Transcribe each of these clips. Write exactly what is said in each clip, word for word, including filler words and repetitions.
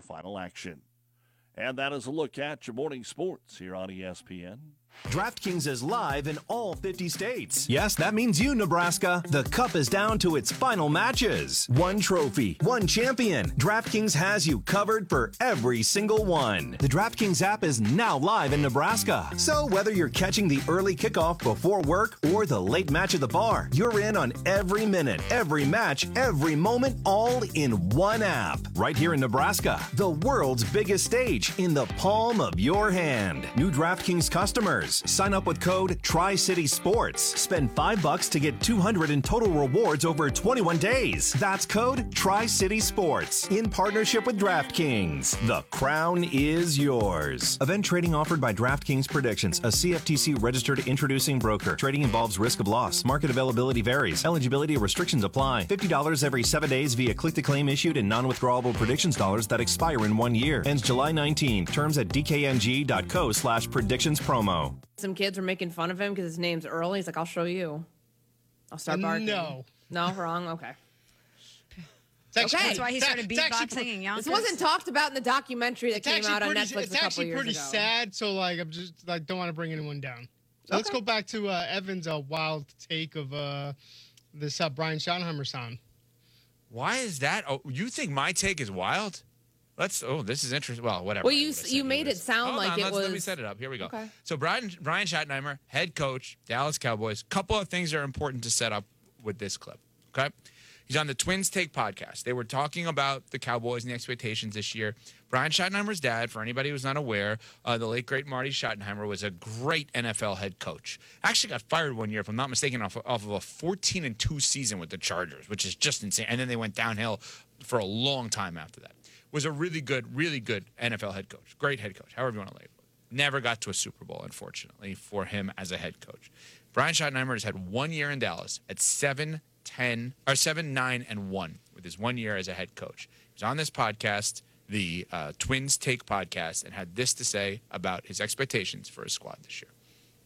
quarterfinal action. And that is a look at your morning sports here on E S P N. DraftKings is live in all fifty states. Yes, that means you, Nebraska. The Cup is down to its final matches. One trophy, one champion. DraftKings has you covered for every single one. The DraftKings app is now live in Nebraska. So whether you're catching the early kickoff before work or the late match at the bar, you're in on every minute, every match, every moment, all in one app. Right here in Nebraska, the world's biggest stage in the palm of your hand. New DraftKings customers. Sign up with code Tri-City Sports. Spend five bucks to get two hundred in total rewards over twenty-one days. That's code Tri-City Sports in partnership with DraftKings. The crown is yours. Event trading offered by DraftKings Predictions, a C F T C registered introducing broker. Trading involves risk of loss. Market availability varies. Eligibility restrictions apply. fifty dollars every seven days via click-to-claim issued in non-withdrawable predictions dollars that expire in one year. Ends July nineteenth. Terms at dkng.co slash predictions promo. Some kids were making fun of him because his name's Earl. He's like, I'll show you. I'll start barking. No. No, wrong? Okay. Actually, Okay. That's why he started it's actually beatboxing pre- and Yonkers. This wasn't talked about in the documentary that It's came actually out on pretty, Netflix it's a couple actually years pretty ago. sad, so like I'm just like don't want to bring anyone down. So let's Okay. go back to uh, Evan's uh, wild take of uh, this uh, Brian Schottenheimer sound. Why is that? Oh, you think my take is wild? Let's. Oh, this is interesting. Well, whatever. Well, I you would've s- said you he made was- it sound Hold like on, it let's, Let me was- set it up. Here we go. Okay. So Brian Brian Schottenheimer, head coach, Dallas Cowboys. Couple of things are important to set up with this clip. Okay. He's on the Twins Take podcast. They were talking about the Cowboys and the expectations this year. Brian Schottenheimer's dad, for anybody who's not aware, uh, the late, great Marty Schottenheimer was a great N F L head coach. Actually got fired one year, if I'm not mistaken, off, off of a fourteen and two season with the Chargers, which is just insane. And then they went downhill for a long time after that. Was a really good, really good N F L head coach. Great head coach, however you want to label it. Never got to a Super Bowl, unfortunately, for him as a head coach. Brian Schottenheimer has had one year in Dallas at seven, ten, or seven, nine, and one with his one year as a head coach. He was on this podcast, the uh, Twins Take podcast, and had this to say about his expectations for his squad this year.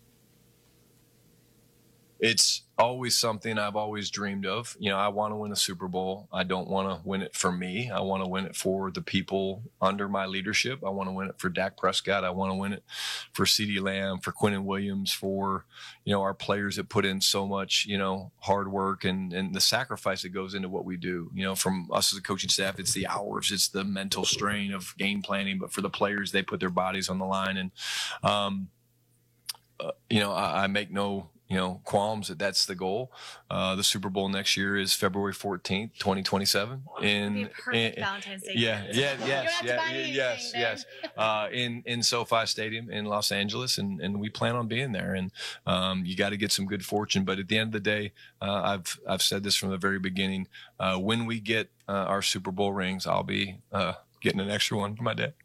It's always something I've always dreamed of. You know, I want to win a Super Bowl. I don't want to win it for me. I want to win it for the people under my leadership. I want to win it for Dak Prescott. I want to win it for CeeDee Lamb, for Quinnen Williams, for, you know, our players that put in so much, you know, hard work and, and the sacrifice that goes into what we do. You know, from us as a coaching staff, it's the hours, it's the mental strain of game planning, but for the players, they put their bodies on the line. And, um, uh, you know, I, I make no, you know, qualms that that's the goal. Uh, the Super Bowl next year is February fourteenth, twenty twenty-seven. In, Be a perfect in- Valentine's Day yeah, gift. yeah, You don't yes, have to yeah, buy yeah, anything yes, then. yes. Uh, in, in SoFi Stadium in Los Angeles. And, and we plan on being there. And, um, you got to get some good fortune. But at the end of the day, uh, I've, I've said this from the very beginning. Uh, when we get, uh, our Super Bowl rings, I'll be, uh, getting an extra one for my dad.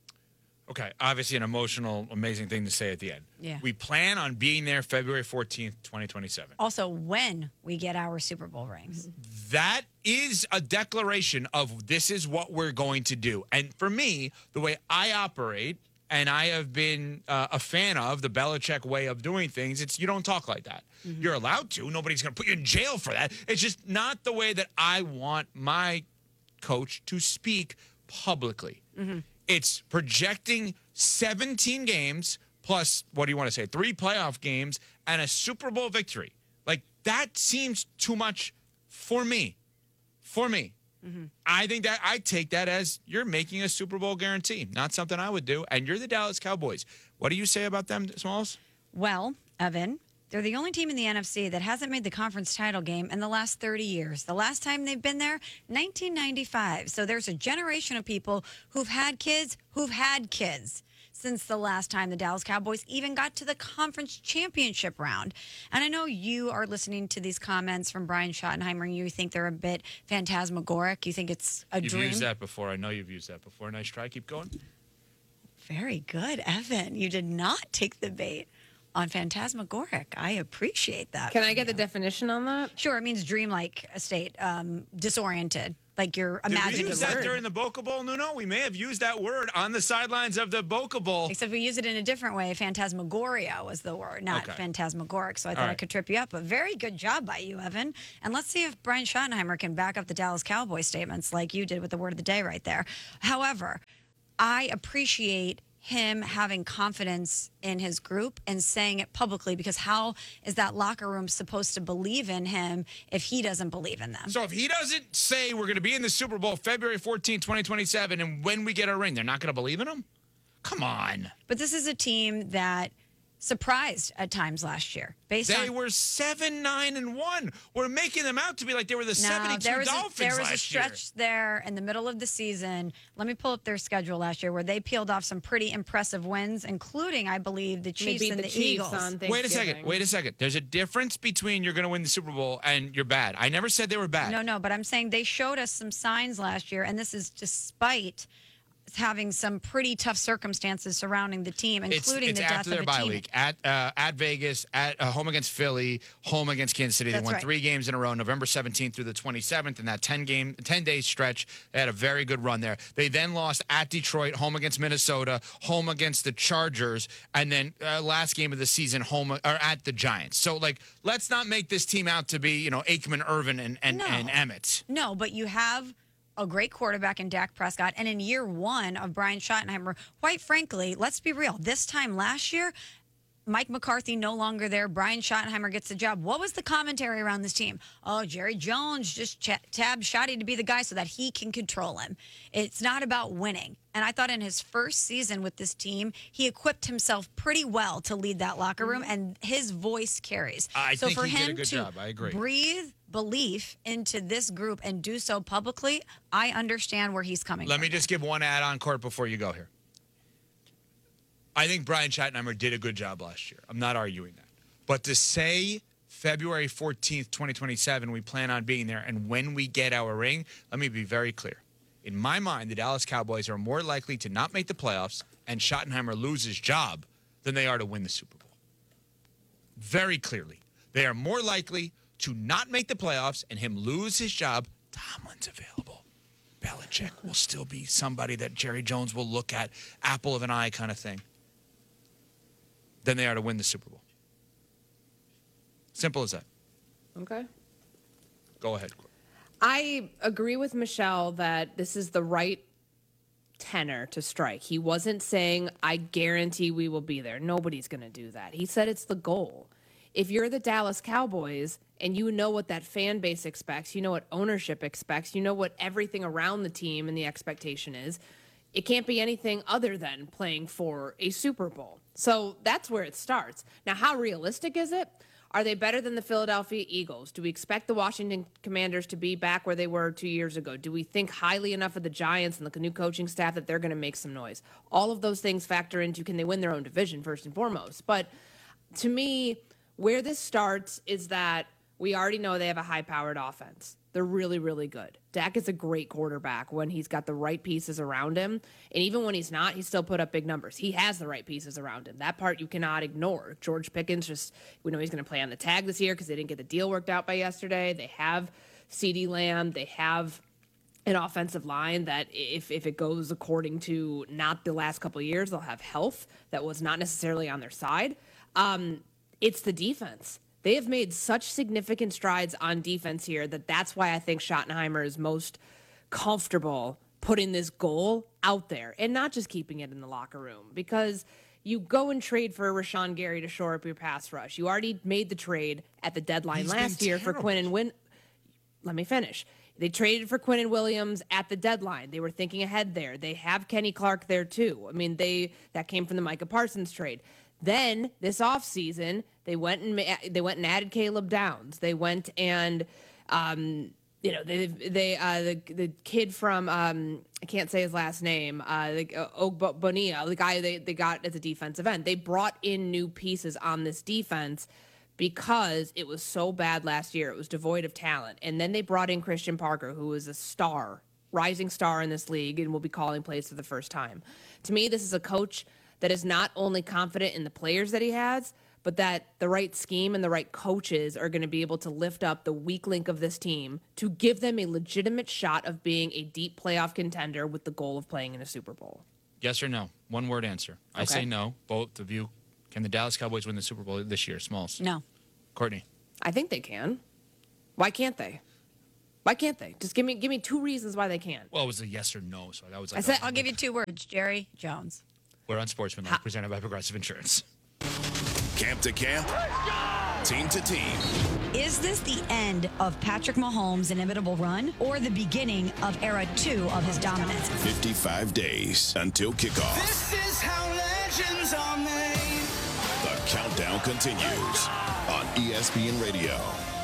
Okay, obviously an emotional, amazing thing to say at the end. Yeah. We plan on being there February fourteenth, twenty twenty-seven. Also, when we get our Super Bowl rings. That is a declaration of this is what we're going to do. And for me, the way I operate, and I have been uh, a fan of the Belichick way of doing things, it's you don't talk like that. Mm-hmm. You're allowed to. Nobody's going to put you in jail for that. It's just not the way that I want my coach to speak publicly. Mm-hmm. It's projecting seventeen games plus, what do you want to say, three playoff games and a Super Bowl victory. Like, that seems too much for me. For me. Mm-hmm. I think that I take that as you're making a Super Bowl guarantee. Not something I would do. And you're the Dallas Cowboys. What do you say about them, Smalls? Well, Evan, they're the only team in the N F C that hasn't made the conference title game in the last thirty years. The last time they've been there, nineteen ninety-five. So there's a generation of people who've had kids who've had kids since the last time the Dallas Cowboys even got to the conference championship round. And I know you are listening to these comments from Brian Schottenheimer and you think they're a bit phantasmagoric. You think it's a you've dream. You've used that before. I know you've used that before. Nice try. Keep going. Very good, Evan. You did not take the bait on phantasmagoric. I appreciate that. Can I get the definition on that? Sure. It means dreamlike state, um, disoriented. like your Did we imaginative use that word. during the Boca Bowl, Nuno? We may have used that word on the sidelines of the Boca Bowl. Except we use it in a different way. Phantasmagoria was the word, not Okay. phantasmagoric. So I thought All I right. could trip you up. But very good job by you, Evan. And let's see if Brian Schottenheimer can back up the Dallas Cowboys statements like you did with the word of the day right there. However, I appreciate him having confidence in his group and saying it publicly, because how is that locker room supposed to believe in him if he doesn't believe in them? So if he doesn't say we're going to be in the Super Bowl February fourteenth, twenty twenty-seven, and when we get our ring, they're not going to believe in him? Come on. But this is a team that surprised at times last year. Based They on were seven, nine, and one. We're making them out to be like they were the No, seventy-two there was Dolphins a, there was last a stretch there in the middle of the season. Let me pull up their schedule last year where they peeled off some pretty impressive wins, including, I believe, the They Chiefs beat and the, the, Chiefs Eagles. on year. Wait a second. Thanksgiving. Wait a second. There's a difference between you're going to win the Super Bowl and you're bad. I never said they were bad. No, no, but I'm saying they showed us some signs last year, and this is despite having some pretty tough circumstances surrounding the team, It's, including it's the death after of their a bye team. week at uh, at Vegas, at uh, home against Philly, home against Kansas City. They That's won right. three games in a row, November seventeenth through the twenty-seventh, in that ten game, ten day stretch. They had a very good run there. They then lost at Detroit, home against Minnesota, home against the Chargers, and then uh, last game of the season, home or at the Giants. So, like, let's not make this team out to be, you know, Aikman, Irvin, and and, No. and Emmett. No, but you have a great quarterback in Dak Prescott. And in year one of Brian Schottenheimer, quite frankly, let's be real, this time last year, Mike McCarthy no longer there. Brian Schottenheimer gets the job. What was the commentary around this team? Oh, Jerry Jones just ch- tabbed Shotty to be the guy so that he can control him. It's not about winning. And I thought in his first season with this team, he equipped himself pretty well to lead that locker room, and his voice carries. I so think for he did a him good to job. I agree. breathe belief into this group and do so publicly, I understand where he's coming Let from. me just give one add-on, Court, before you go here. I think Brian Schottenheimer did a good job last year. I'm not arguing that. But to say February fourteenth, twenty twenty-seven, we plan on being there, and when we get our ring, let me be very clear. In my mind, the Dallas Cowboys are more likely to not make the playoffs and Schottenheimer lose his job than they are to win the Super Bowl. Very clearly. They are more likely to not make the playoffs and him lose his job. Tomlin's available. Belichick will still be somebody that Jerry Jones will look at, apple of an eye kind of thing, than they are to win the Super Bowl. Simple as that. Okay. Go ahead, Court. I agree with Michelle that this is the right tenor to strike. He wasn't saying, I guarantee we will be there. Nobody's going to do that. He said it's the goal. If you're the Dallas Cowboys and you know what that fan base expects, you know what ownership expects, you know what everything around the team and the expectation is, it can't be anything other than playing for a Super Bowl. So that's where it starts. Now, how realistic is it? Are they better than the Philadelphia Eagles? Do we expect the Washington Commanders to be back where they were two years ago? Do we think highly enough of the Giants and the new coaching staff that they're going to make some noise? All of those things factor into, can they win their own division first and foremost? But to me, where this starts is that we already know they have a high-powered offense. They're really, really good. Dak is a great quarterback when he's got the right pieces around him. And even when he's not, he still put up big numbers. He has the right pieces around him. That part you cannot ignore. George Pickens, just, we know he's going to play on the tag this year because they didn't get the deal worked out by yesterday. They have CeeDee Lamb. They have an offensive line that if, if it goes according to not the last couple of years, they'll have health that was not necessarily on their side. Um, it's the defense. They have made such significant strides on defense here that that's why I think Schottenheimer is most comfortable putting this goal out there and not just keeping it in the locker room, because you go and trade for Rashawn Gary to shore up your pass rush. You already made the trade at the deadline He's last been year for terrible. Quinn and Win. Let me finish. They traded for Quinn and Williams at the deadline. They were thinking ahead there. They have Kenny Clark there too. I mean, they that came from the Micah Parsons trade. Then this offseason, they went and ma- they went and added Caleb Downs. They went and um, you know they they uh, the the kid from um, I can't say his last name, uh, the, uh, Ogbonia, the guy they they got as a defensive end. They brought in new pieces on this defense because it was so bad last year. It was devoid of talent. And then they brought in Christian Parker, who is a star, rising star in this league, and will be calling plays for the first time. To me, this is a coach that is not only confident in the players that he has, but that the right scheme and the right coaches are going to be able to lift up the weak link of this team to give them a legitimate shot of being a deep playoff contender with the goal of playing in a Super Bowl? Yes or no? One word answer. I Okay. say no. Both of you. Can the Dallas Cowboys win the Super Bowl this year? Smalls. No. Courtney. I think they can. Why can't they? Why can't they? Just give me give me two reasons why they can. Well, it was a yes or no, so that was like I said a- I'll give you two words. Jerry Jones. We're on Sportsmanlike, presented by Progressive Insurance. Camp to camp, team to team. Is this the end of Patrick Mahomes' inimitable run or the beginning of era two of his dominance? fifty-five days until kickoff. This is how legends are made. The countdown continues on E S P N Radio.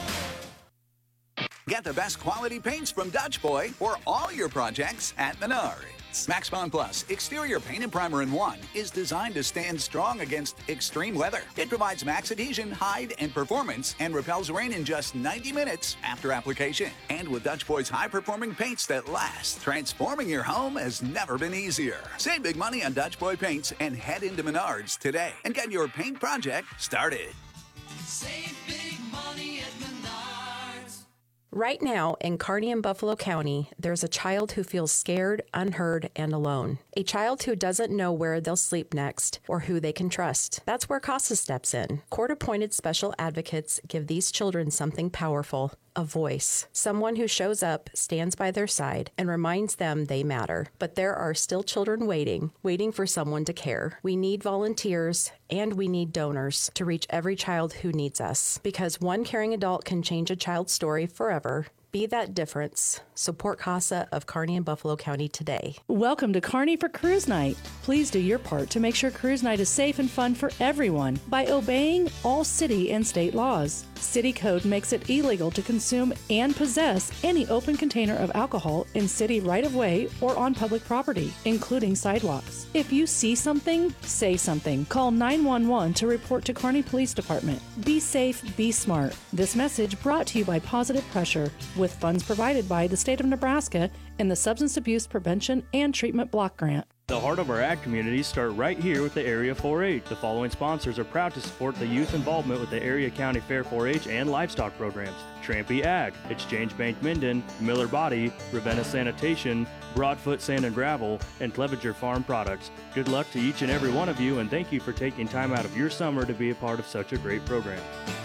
Get the best quality paints from Dutch Boy for all your projects at Menards. Max Bond Plus Exterior Paint and Primer in one is designed to stand strong against extreme weather. It provides max adhesion, hide, and performance and repels rain in just ninety minutes after application. And with Dutch Boy's high-performing paints that last, transforming your home has never been easier. Save big money on Dutch Boy paints and head into Menards today and get your paint project started. Save big money at Menards. Right now, in Kearney and Buffalo County, there's a child who feels scared, unheard, and alone. A child who doesn't know where they'll sleep next or who they can trust. That's where CASA steps in. Court-appointed special advocates give these children something powerful. A voice. Someone who shows up, stands by their side, and reminds them they matter. But there are still children waiting, waiting for someone to care. We need volunteers, and we need donors to reach every child who needs us. Because one caring adult can change a child's story forever. Be that difference. Support CASA of Kearney and Buffalo County today. Welcome to Kearney for Cruise Night. Please do your part to make sure Cruise Night is safe and fun for everyone by obeying all city and state laws. City code makes it illegal to consume and possess any open container of alcohol in city right-of-way or on public property, including sidewalks. If you see something, say something. Call nine one one to report to Kearney Police Department. Be safe, be smart. This message brought to you by Positive Pressure, with funds provided by the state of Nebraska and the Substance Abuse Prevention and Treatment Block Grant. The heart of our ag communities start right here with the Area four H. The following sponsors are proud to support the youth involvement with the Area County Fair four H and livestock programs. Trampy Ag, Exchange Bank Minden, Miller Body, Ravenna Sanitation, Broadfoot Sand and Gravel, and Clevenger Farm Products. Good luck to each and every one of you, and thank you for taking time out of your summer to be a part of such a great program.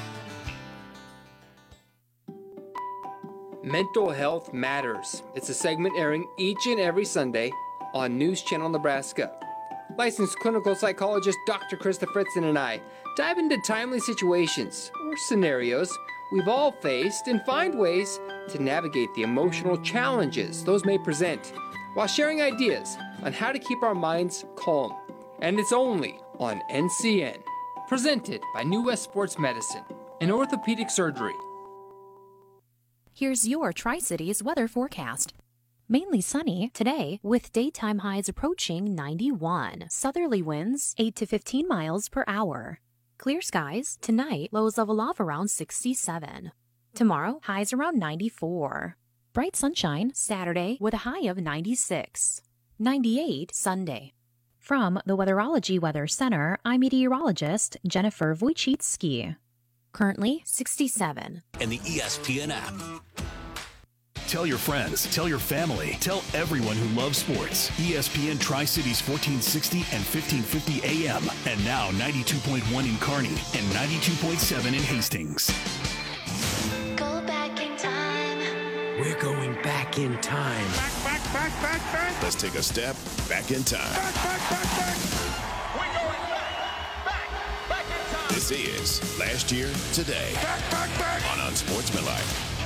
Mental Health Matters. It's a segment airing each and every Sunday on News Channel Nebraska. Licensed clinical psychologist Doctor Krista Fritzen and I dive into timely situations or scenarios we've all faced and find ways to navigate the emotional challenges those may present while sharing ideas on how to keep our minds calm. And it's only on N C N. Presented by New West Sports Medicine and Orthopedic Surgery. Here's your Tri-Cities weather forecast. Mainly sunny today with daytime highs approaching ninety-one. Southerly winds eight to fifteen miles per hour. Clear skies tonight, lows level off around sixty-seven. Tomorrow, highs around ninety-four. Bright sunshine Saturday with a high of ninety-six. ninety-eight Sunday. From the Weatherology Weather Center, I'm meteorologist Jennifer Wojcicki. Currently sixty-seven. And the E S P N app. Tell your friends, tell your family, tell everyone who loves sports. E S P N Tri-Cities fourteen sixty and fifteen fifty A M. And now ninety-two point one in Kearney and ninety-two point seven in Hastings. Go back in time. We're going back in time. Back, back, back, back, back. Let's take a step back in time. Back, back, back, back. We're going back, back, back in time. This is Last Year Today. Back, back, back. On Unsportsmanlike.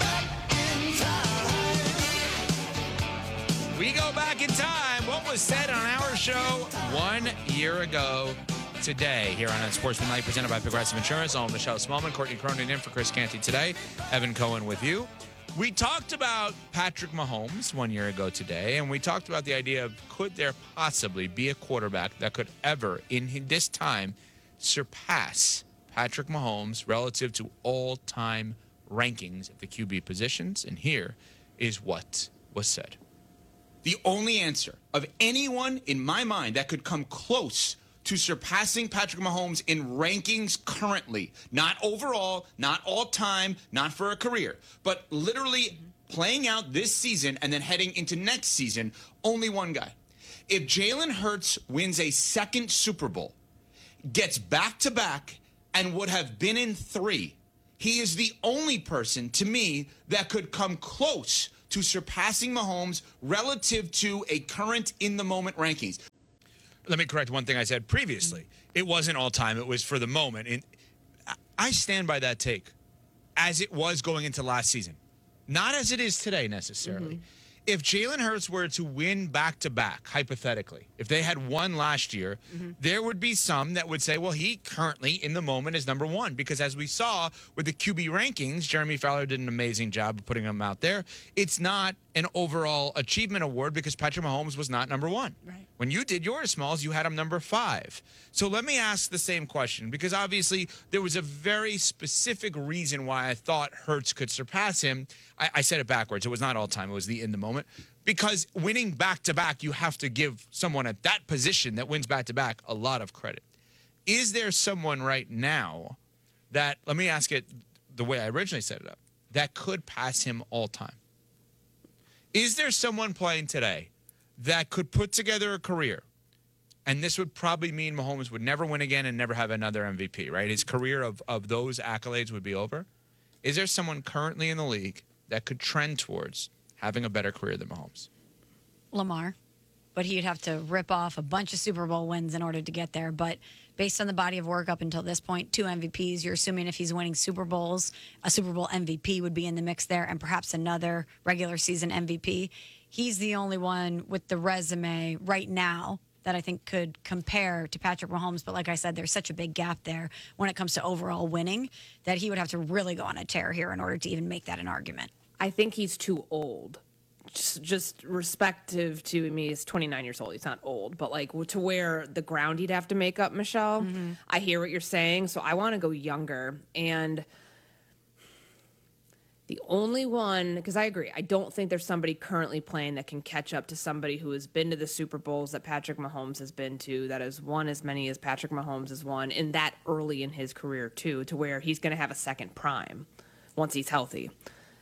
We go back in time. What was said on our show one year ago today here on Unsportsmanlike, presented by Progressive Insurance. I'm Michelle Smallman, Courtney Cronin in for Chris Canty today. Evan Cohen with you. We talked about Patrick Mahomes one year ago today, and we talked about the idea of could there possibly be a quarterback that could ever, in this time, surpass Patrick Mahomes relative to all-time rankings at the Q B positions. And here is what was said. The only answer of anyone in my mind that could come close to surpassing Patrick Mahomes in rankings currently, not overall, not all time, not for a career, but literally playing out this season and then heading into next season, only one guy. If Jalen Hurts wins a second Super Bowl, gets back-to-back, and would have been in three, he is the only person, to me, that could come close to surpassing Mahomes relative to a current in-the-moment rankings. Let me correct one thing I said previously. It wasn't all-time. It was for the moment. And I stand by that take as it was going into last season. Not as it is today, necessarily. Mm-hmm. If Jalen Hurts were to win back-to-back, hypothetically, if they had won last year, mm-hmm. there would be some that would say, well, he currently, in the moment, is number one. Because as we saw with the Q B rankings, Jeremy Fowler did an amazing job of putting them out there. It's not an overall achievement award because Patrick Mahomes was not number one. Right. When you did yours, Smalls, you had him number five. So let me ask the same question, because obviously there was a very specific reason why I thought Hurts could surpass him. I, I said it backwards. It was not all time. It was the in the moment. Because winning back-to-back, you have to give someone at that position that wins back-to-back a lot of credit. Is there someone right now that, let me ask it the way I originally set it up, that could pass him all time? Is there someone playing today that could put together a career, and this would probably mean Mahomes would never win again and never have another M V P, right? His career of, of those accolades would be over. Is there someone currently in the league that could trend towards having a better career than Mahomes? Lamar. But he'd have to rip off a bunch of Super Bowl wins in order to get there. But based on the body of work up until this point, two M V Ps, you're assuming if he's winning Super Bowls, a Super Bowl M V P would be in the mix there, and perhaps another regular season M V P. He's the only one with the resume right now that I think could compare to Patrick Mahomes. But like I said, there's such a big gap there when it comes to overall winning that he would have to really go on a tear here in order to even make that an argument. I think he's too old. Just, just respective to me, he's twenty-nine years old. He's not old, but like to where the ground he'd have to make up, Michelle. Mm-hmm. I hear what you're saying, so I want to go younger. And the only one, because I agree, I don't think there's somebody currently playing that can catch up to somebody who has been to the Super Bowls that Patrick Mahomes has been to, that has won as many as Patrick Mahomes has won, and that early in his career too, to where he's going to have a second prime once he's healthy.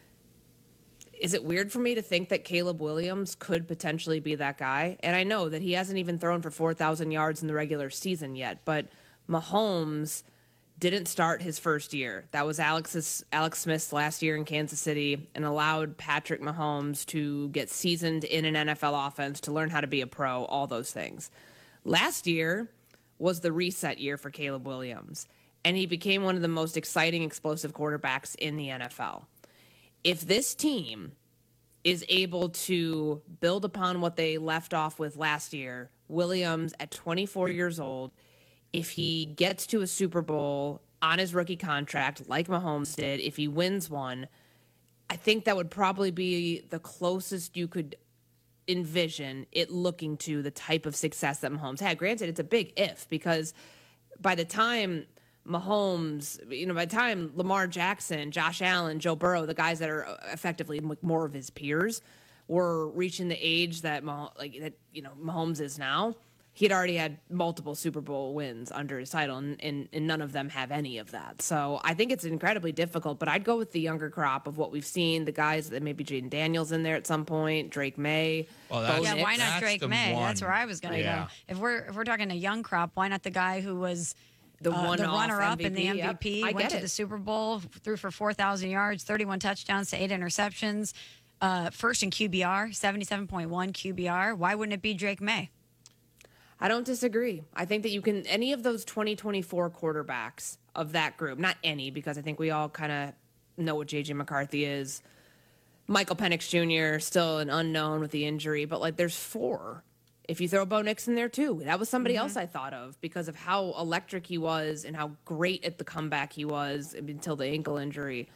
Is it weird for me to think that Caleb Williams could potentially be that guy? And I know that he hasn't even thrown for four thousand yards in the regular season yet, but Mahomes didn't start his first year. That was Alex's, Alex Smith's last year in Kansas City, and allowed Patrick Mahomes to get seasoned in an N F L offense, to learn how to be a pro, all those things. Last year was the reset year for Caleb Williams, and he became one of the most exciting, explosive quarterbacks in the N F L. If this team is able to build upon what they left off with last year, Williams at twenty-four years old, if he gets to a Super Bowl on his rookie contract like Mahomes did, if he wins one, I think that would probably be the closest you could envision it looking to the type of success that Mahomes had. Granted, it's a big if, because by the time Mahomes, you know, by the time Lamar Jackson, Josh Allen, Joe Burrow, the guys that are effectively more of his peers, were reaching the age that like that you know Mahomes is now, he'd already had multiple Super Bowl wins under his title, and, and, and none of them have any of that. So I think it's incredibly difficult, but I'd go with the younger crop of what we've seen, the guys that maybe Jaden Daniels in there at some point, Drake May. Well, that's, yeah, why not Drake May? One. That's where I was going to yeah. go. If we're if we're talking a young crop, why not the guy who was the, uh, the runner-up in the M V P, yep. went to it. the Super Bowl, threw for four thousand yards, thirty-one touchdowns to eight interceptions, uh, first in Q B R, seventy-seven point one Q B R. Why wouldn't it be Drake May? I don't disagree. I think that you can, any of those twenty twenty-four quarterbacks of that group, not any, because I think we all kind of know what J J McCarthy is. Michael Penix Junior, still an unknown with the injury, but like there's four. If you throw Bo Nix in there too, that was somebody mm-hmm. else I thought of because of how electric he was and how great at the comeback he was until the ankle injury.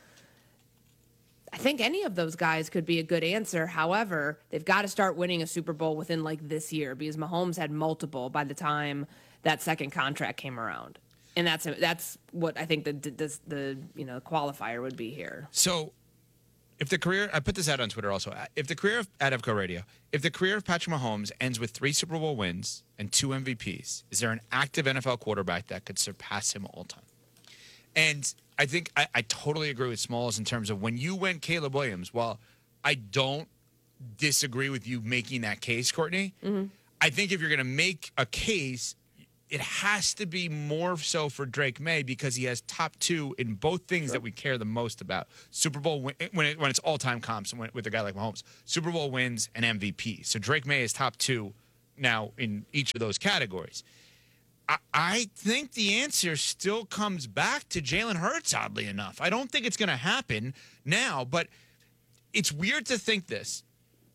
I think any of those guys could be a good answer. However, they've got to start winning a Super Bowl within like this year, because Mahomes had multiple by the time that second contract came around. And that's that's what I think the the, the you know qualifier would be here. So if the career, I put this out on Twitter also, if the career of, at Evco Radio, if the career of Patrick Mahomes ends with three Super Bowl wins and two M V Ps, is there an active N F L quarterback that could surpass him all time? And I think I, I totally agree with Smalls in terms of when you went Caleb Williams, while I don't disagree with you making that case, Courtney, Mm-hmm. I think if you're going to make a case, it has to be more so for Drake May because he has top two in both things Sure. that we care the most about. Super Bowl win, when it, when it's all-time comps when, with a guy like Mahomes. Super Bowl wins and M V P. So Drake May is top two now in each of those categories. I, I think the answer still comes back to Jalen Hurts, oddly enough. I don't think it's going to happen now, but it's weird to think this.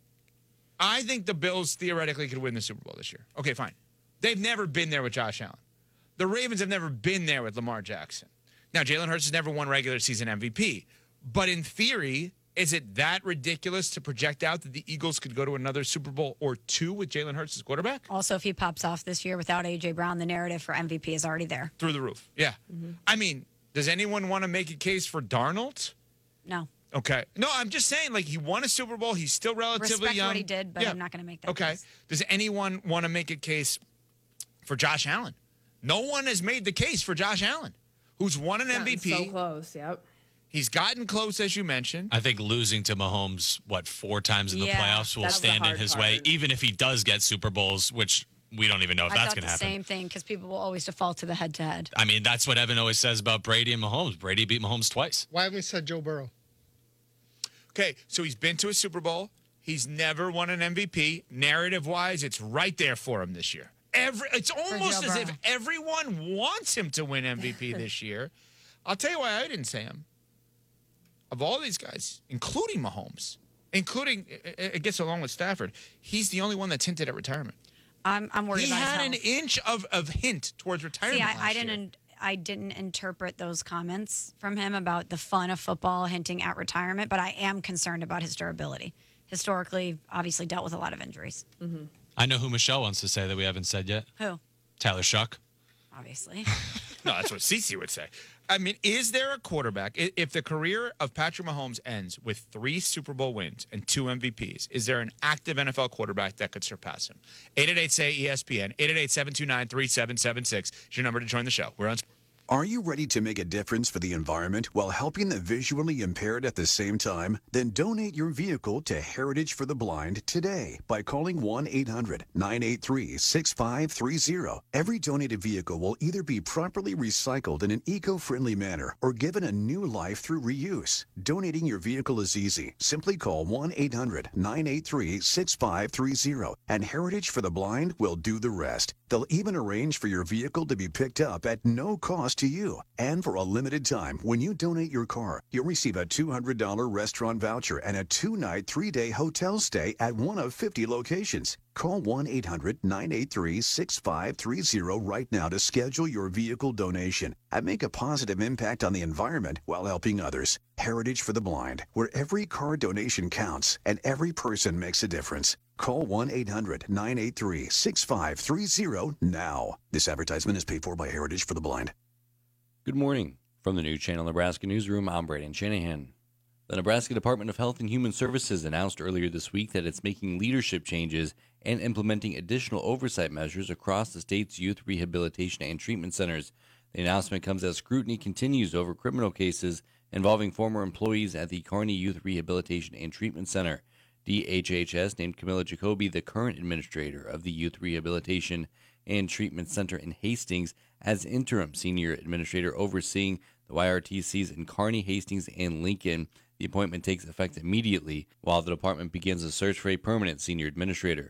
I think the Bills theoretically could win the Super Bowl this year. Okay, fine. They've never been there with Josh Allen. The Ravens have never been there with Lamar Jackson. Now, Jalen Hurts has never won regular season M V P. But in theory, is it that ridiculous to project out that the Eagles could go to another Super Bowl or two with Jalen Hurts as quarterback? Also, if he pops off this year without A J. Brown, the narrative for M V P is already there. Through the roof, yeah. Mm-hmm. I mean, does anyone want to make a case for Darnold? No. Okay. No, I'm just saying, like, he won a Super Bowl. He's still relatively Respect young. what he did, but Yeah. I'm not going to make that Okay. case. Does anyone want to make a case for Josh Allen? No one has made the case for Josh Allen, who's won an M V P. So close, yep. He's gotten close, as you mentioned. I think losing to Mahomes, what, four times in the Yeah, playoffs will that's the stand in hard his part. way, even if he does get Super Bowls, which we don't even know if I that's thought going the to happen. same thing because people will always default to the head-to-head. I mean, that's what Evan always says about Brady and Mahomes. Brady beat Mahomes twice. Why haven't we said Joe Burrow? Okay, so he's been to a Super Bowl. He's never won an M V P. Narrative-wise, it's right there for him this year. Every, it's almost Joe as if Burrow. everyone wants him to win M V P this year. I'll tell you why I didn't say him. Of all these guys, including Mahomes, including, it it gets along with Stafford, he's the only one that's hinted at retirement. I'm, I'm worried He about his had an health. inch of, of hint towards retirement See, I, last I year. didn't. I didn't interpret those comments from him about the fun of football hinting at retirement, but I am concerned about his durability. Historically, obviously dealt with a lot of injuries. Mm-hmm. I know who Michelle wants to say that we haven't said yet. Who? Tyler Shuck. Obviously. No, that's what Cece would say. I mean, is there a quarterback, i- if the career of Patrick Mahomes ends with three Super Bowl wins and two M V Ps, is there an active N F L quarterback that could surpass him? eight eight eight, S A Y, E S P N, eight eight eight, seven two nine, three seven seven six is your number to join the show. We're on. Are you ready to make a difference for the environment while helping the visually impaired at the same time? Then donate your vehicle to Heritage for the Blind today by calling one eight hundred, nine eight three, six five three zero. Every donated vehicle will either be properly recycled in an eco-friendly manner or given a new life through reuse. Donating your vehicle is easy. Simply call one eight hundred, nine eight three, six five three zero and Heritage for the Blind will do the rest. They'll even arrange for your vehicle to be picked up at no cost to you. And for a limited time, when you donate your car, you'll receive a two hundred dollars restaurant voucher and a two-night, three-day hotel stay at one of fifty locations. Call one eight hundred, nine eight three, six five three zero right now to schedule your vehicle donation and make a positive impact on the environment while helping others. Heritage for the Blind, where every car donation counts and every person makes a difference. Call one eight hundred, nine eight three, six five three zero now. This advertisement is paid for by Heritage for the Blind. Good morning. From the News Channel Nebraska Newsroom, I'm Brandon Shanahan. The Nebraska Department of Health and Human Services announced earlier this week that it's making leadership changes and implementing additional oversight measures across the state's youth rehabilitation and treatment centers. The announcement comes as scrutiny continues over criminal cases involving former employees at the Kearney Youth Rehabilitation and Treatment Center. D H H S named Camilla Jacoby the current administrator of the Youth Rehabilitation and Treatment Center in Hastings as interim senior administrator overseeing the Y R T Cs in Kearney, Hastings, and Lincoln. The appointment takes effect immediately while the department begins a search for a permanent senior administrator.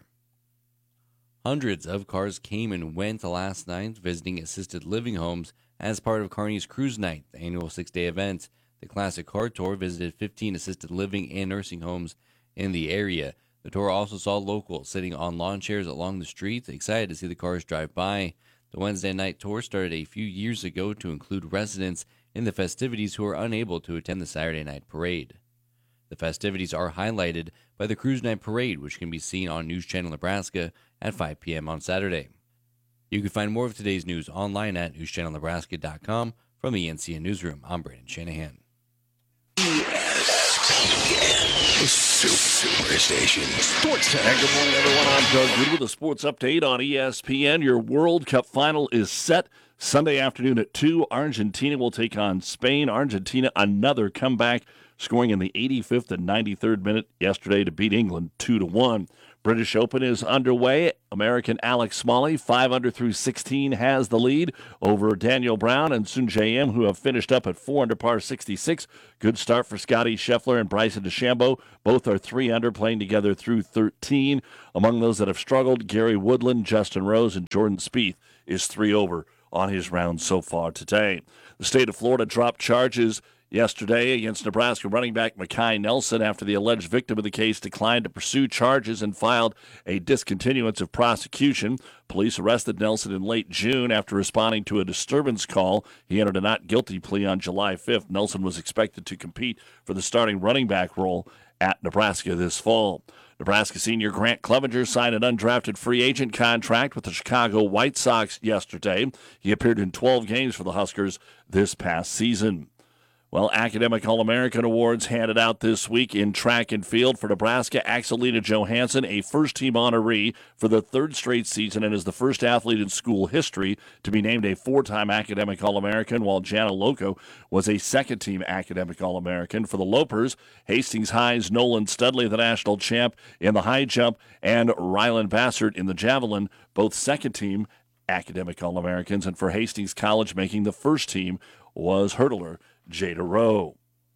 Hundreds of cars came and went last night visiting assisted living homes as part of Kearney's Cruise Night, the annual six-day event. The Classic Car Tour visited fifteen assisted living and nursing homes in the area. The tour also saw locals sitting on lawn chairs along the streets, excited to see the cars drive by. The Wednesday night tour started a few years ago to include residents in the festivities who are unable to attend the Saturday night parade. The festivities are highlighted by the Cruise Night Parade, which can be seen on News Channel Nebraska at five p.m. on Saturday. You can find more of today's news online at news channel nebraska dot com. From the N C N Newsroom, I'm Brandon Shanahan. E S Superstation Sports Center. And good morning, everyone. I'm Doug Good with a sports update on E S P N. Your World Cup final is set Sunday afternoon at two. Argentina will take on Spain. Argentina, another comeback, scoring in the eighty-fifth and ninety-third minute yesterday to beat England two to one. British Open is underway. American Alex Smalley, five under through sixteen, has the lead over Daniel Brown and Sun Jae-im, who have finished up at four under par sixty-six. Good start for Scotty Scheffler and Bryson DeChambeau. Both are three under, playing together through thirteen. Among those that have struggled, Gary Woodland, Justin Rose, and Jordan Spieth is three over on his round so far today. The state of Florida dropped charges yesterday against Nebraska running back Mekhi Nelson after the alleged victim of the case declined to pursue charges and filed a discontinuance of prosecution. Police arrested Nelson in late June after responding to a disturbance call. He entered a not guilty plea on July fifth. Nelson was expected to compete for the starting running back role at Nebraska this fall. Nebraska senior Grant Clevenger signed an undrafted free agent contract with the Chicago White Sox yesterday. He appeared in twelve games for the Huskers this past season. Well, Academic All-American Awards handed out this week in track and field for Nebraska. Axelita Johansson, a first-team honoree for the third straight season and is the first athlete in school history to be named a four-time Academic All-American, while Jana Loco was a second-team Academic All-American. For the Lopers, Hastings High's Nolan Studley, the national champ in the high jump, and Rylan Bassert in the javelin, both second-team Academic All-Americans. And for Hastings College, making the first team was hurdler Jada Rowe.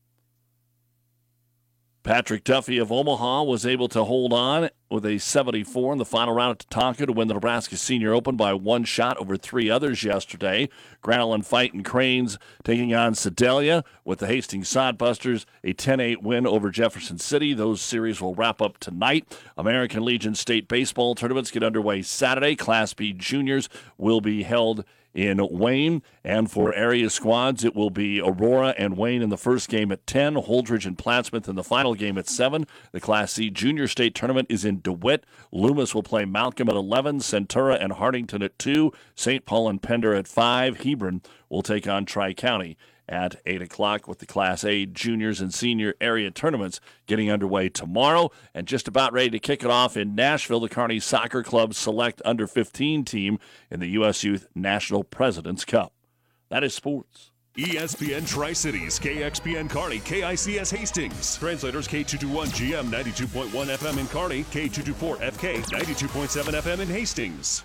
Patrick Duffy of Omaha was able to hold on with a seventy-four in the final round at Tatanka to win the Nebraska Senior Open by one shot over three others yesterday. Granolin Fight and Cranes taking on Sedalia with the Hastings Sodbusters, a ten eight win over Jefferson City. Those series will wrap up tonight. American Legion State baseball tournaments get underway Saturday. Class B juniors will be held in Wayne, and for area squads, it will be Aurora and Wayne in the first game at ten, Holdridge and Plattsmouth in the final game at seven. The Class C Junior State Tournament is in DeWitt. Loomis will play Malcolm at eleven, Centura and Hartington at two, Saint Paul and Pender at five. Hebron will take on Tri-County at eight o'clock, with the Class A juniors and senior area tournaments getting underway tomorrow. And just about ready to kick it off in Nashville, the Kearney Soccer Club select under fifteen team in the U S Youth National President's Cup. That is sports. E S P N Tri-Cities, K X P N Kearney, K I C S Hastings. Translators K two twenty-one G M ninety-two point one F M in Kearney, K two twenty-four F K ninety-two point seven F M in Hastings.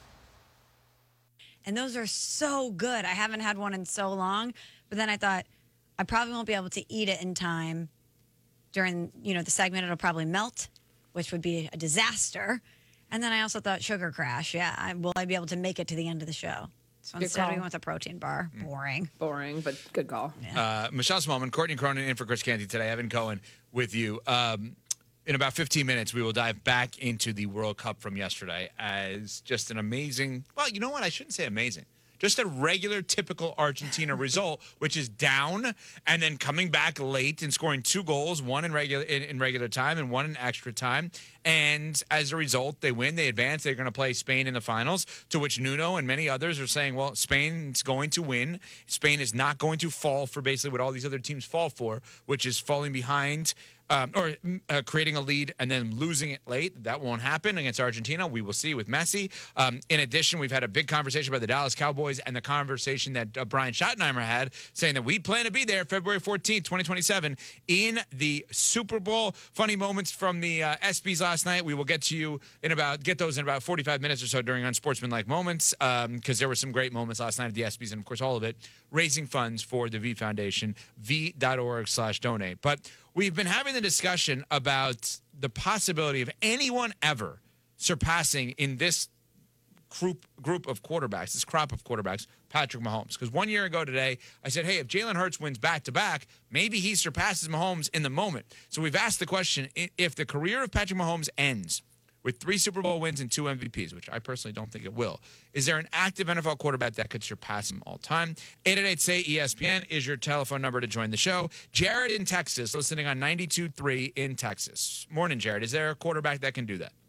And those are so good. I haven't had one in so long. But then I thought, I probably won't be able to eat it in time during, you know, the segment. It'll probably melt, which would be a disaster. And then I also thought sugar crash. Yeah, I, will I be able to make it to the end of the show? So Good instead call. we went with a protein bar. Boring. Boring, but good call. Uh, Michelle Smallman, Courtney Cronin in for Chris Canty today. Evan Cohen with you. Um, in about fifteen minutes, we will dive back into the World Cup from yesterday as just an amazing, well, you know what? I shouldn't say amazing. Just a regular, typical Argentina result, which is down and then coming back late and scoring two goals, one in regular in, in regular time and one in extra time. And as a result, they win, they advance. They're going to play Spain in the finals, to which Nuno and many others are saying, well, Spain's going to win. Spain is not going to fall for basically what all these other teams fall for, which is falling behind. Um, or uh, creating a lead and then losing it late. That won't happen against Argentina. We will see with Messi. Um, in addition, we've had a big conversation about the Dallas Cowboys and the conversation that uh, Brian Schottenheimer had, saying that we plan to be there February fourteenth, twenty twenty-seven in the Super Bowl. Funny moments from the uh, ESPYs last night. We will get to you in about, get those in about forty-five minutes or so during Unsportsmanlike Moments, because um, there were some great moments last night at the ESPYs, and of course all of it raising funds for the V Foundation, v.org slash donate. But we've been having the discussion about the possibility of anyone ever surpassing in this group group of quarterbacks, this crop of quarterbacks, Patrick Mahomes. Because one year ago today, I said, hey, if Jalen Hurts wins back-to-back, maybe he surpasses Mahomes in the moment. So we've asked the question, if the career of Patrick Mahomes ends with three Super Bowl wins and two M V Ps, which I personally don't think it will, is there an active N F L quarterback that could surpass him all time? eight eight eight, S A Y, E S P N is your telephone number to join the show. Jared in Texas, listening on ninety-two point three in Texas. Morning, Jared. Is there a quarterback that can do that?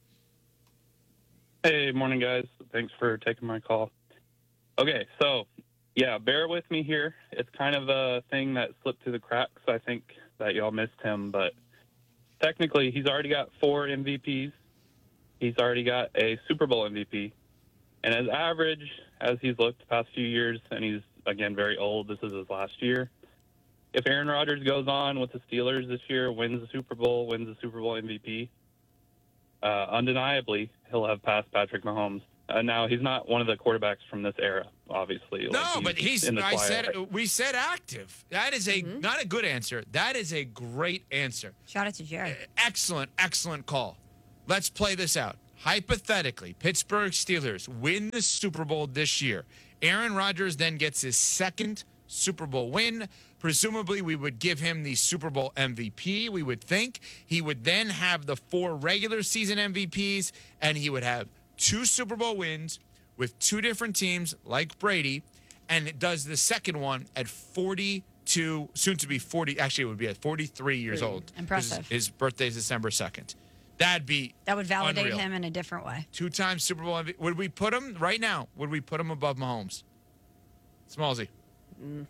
Hey, morning, guys. Thanks for taking my call. Okay, so, yeah, bear with me here. It's kind of a thing that slipped through the cracks. I think that y'all missed him, but technically he's already got four M V Ps. He's already got a Super Bowl M V P. And as average as he's looked the past few years, and he's, again, very old, this is his last year. If Aaron Rodgers goes on with the Steelers this year, wins the Super Bowl, wins the Super Bowl M V P, uh, undeniably he'll have passed Patrick Mahomes. Uh, now, he's not one of the quarterbacks from this era, obviously. No, Like, but he's. in the I said twilight. we said active. That is a not a good answer. That is a great answer. Shout out to Jared. Excellent, excellent call. Let's play this out. Hypothetically, Pittsburgh Steelers win the Super Bowl this year. Aaron Rodgers then gets his second Super Bowl win. Presumably, we would give him the Super Bowl M V P, we would think. He would then have the four regular season M V Ps, and he would have two Super Bowl wins with two different teams like Brady, and it does the second one at forty-two, soon to be forty, actually it would be at forty-three years old. Impressive. His, his birthday is December second. That'd be That would validate unreal. him in a different way. Two-time Super Bowl M V P. Would we put him, right now, would we put him above Mahomes? Smallsy. Mm.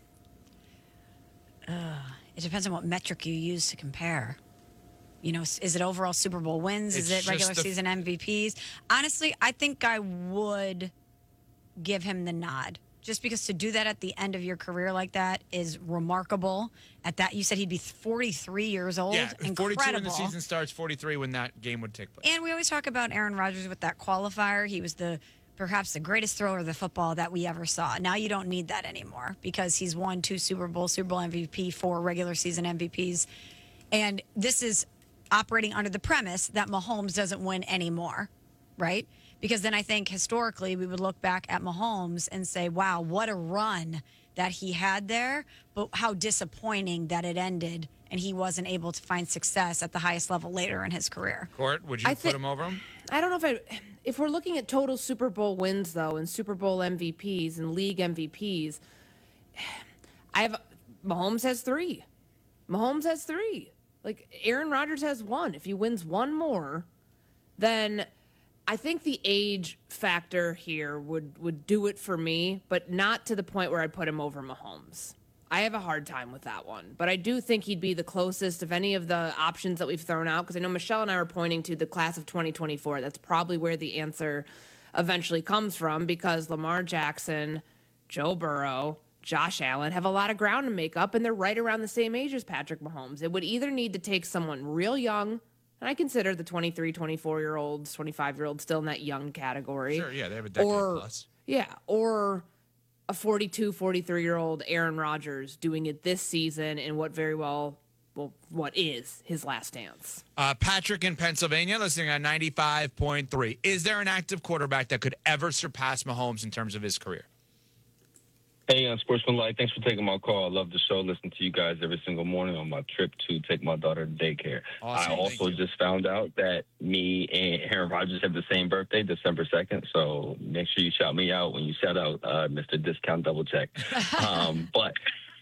Uh, it depends on what metric you use to compare. You know, is it overall Super Bowl wins? It's is it regular just the- season M V Ps? Honestly, I think I would give him the nod. Just because to do that at the end of your career like that is remarkable. At that, you said he'd be forty-three years old. Yeah, Incredible. forty-two when the season starts, forty-three when that game would take place. And we always talk about Aaron Rodgers with that qualifier. He was the perhaps the greatest thrower of the football that we ever saw. Now you don't need that anymore because he's won two Super Bowl, Super Bowl M V P, four regular season M V Ps. And this is operating under the premise that Mahomes doesn't win anymore, right? Because then I think historically we would look back at Mahomes and say, wow, what a run that he had there, but how disappointing that it ended and he wasn't able to find success at the highest level later in his career. Court, would you I put thi- him over him? I don't know if I, if we're looking at total Super Bowl wins though, and Super Bowl M V Ps and league M V Ps, I have Mahomes has three. Mahomes has three. Like Aaron Rodgers has one. If he wins one more, then I think the age factor here would would do it for me, but not to the point where I'd put him over Mahomes. I have a hard time with that one, but I do think he'd be the closest of any of the options that we've thrown out, because I know Michelle and I were pointing to the class of twenty twenty-four. That's probably where the answer eventually comes from, because Lamar Jackson, Joe Burrow, Josh Allen have a lot of ground to make up, and they're right around the same age as Patrick Mahomes. It would either need to take someone real young, and I consider the twenty-three, twenty-four-year-olds, twenty-five-year-olds still in that young category. Sure, yeah, they have a decade or, plus. Yeah, or a forty-two, forty-three-year-old Aaron Rodgers doing it this season in what very well, well, what is his last dance. Uh, Patrick in Pennsylvania, listening on ninety-five point three. Is there an active quarterback that could ever surpass Mahomes in terms of his career? Hey, uh, Sportsmanlike, thanks for taking my call. I love the show. Listen to you guys every single morning on my trip to take my daughter to daycare. Awesome, I also just found out that me and Aaron Rodgers have the same birthday, December second. So make sure you shout me out when you shout out uh, Mister Discount Double Check. um, but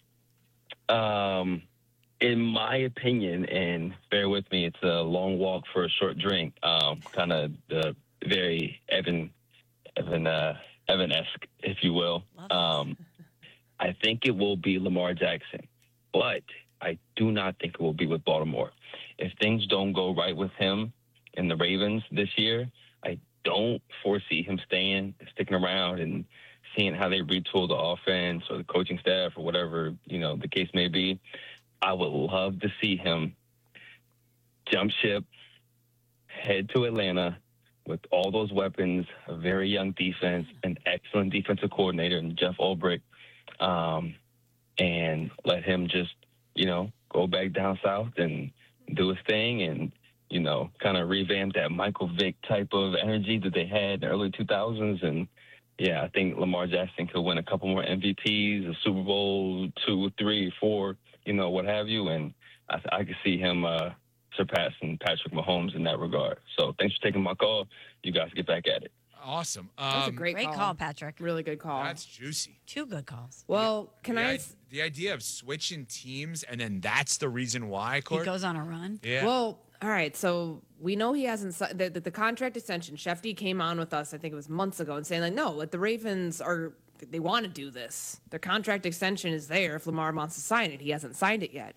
um, in my opinion, and bear with me, it's a long walk for a short drink. Um, kind of the very Evan, Evan, uh, Evan-esque, if you will. Um, I think it will be Lamar Jackson, but I do not think it will be with Baltimore. If things don't go right with him and the Ravens this year, I don't foresee him staying, sticking around and seeing how they retool the offense or the coaching staff or whatever, you know, the case may be. I would love to see him jump ship, head to Atlanta with all those weapons, a very young defense, an excellent defensive coordinator in Jeff Ulbrich, um, and let him just, you know, go back down south and do his thing and, you know, kind of revamp that Michael Vick type of energy that they had in the early two thousands. And, yeah, I think Lamar Jackson could win a couple more M V Ps, a Super Bowl, two, three, four, you know, what have you. And I, I could see him uh, surpassing Patrick Mahomes in that regard. So thanks for taking my call. You guys get back at it. Awesome. That was a Um, great, Great call. call, Patrick. Really good call. That's juicy. Two good calls. Well, can the, I? i- the idea of switching teams and then that's the reason why, He Court? goes on a run. Yeah. Well, all right. So we know he hasn't si- the, the, the contract extension. Shefty came on with us, I think it was months ago, and saying like, no, like the Ravens are they want to do this. Their contract extension is there. If Lamar wants to sign it, he hasn't signed it yet.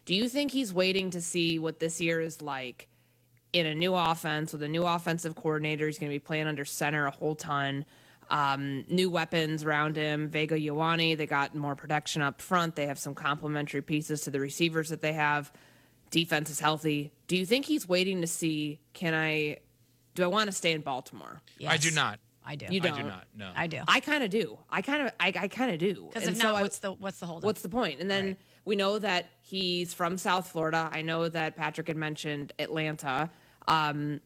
Do you think he's waiting to see what this year is like in a new offense with a new offensive coordinator? He's going to be playing under center a whole ton. Um, new weapons around him. Vega Ioane, they got more protection up front. They have some complementary pieces to the receivers that they have. Defense is healthy. Do you think he's waiting to see, can I, do I want to stay in Baltimore? I do not. I do. You don't? I do not. No. I do. I kind of do. I kind of, I, I kind of do. Because And if so not, I- what's the what's the holdup? What's the point? And then Right. we know that he's from South Florida. I know that Patrick had mentioned Atlanta. Um,